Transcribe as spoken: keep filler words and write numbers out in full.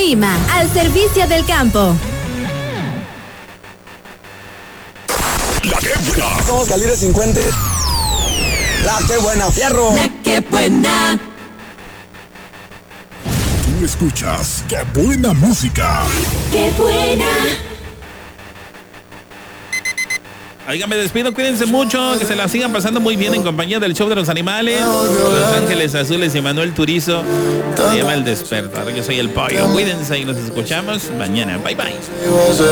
Clima, al servicio del campo. La que buena. Somos calibre cincuenta. La que buena, fierro. La que buena. Tú escuchas Qué buena música. Qué buena. Oigan, me despido, cuídense mucho, que se la sigan pasando muy bien en compañía del show de los animales, Los Ángeles Azules y Manuel Turizo. Se llama El Despertar. Yo soy el Pollo. Cuídense y nos escuchamos mañana. Bye bye.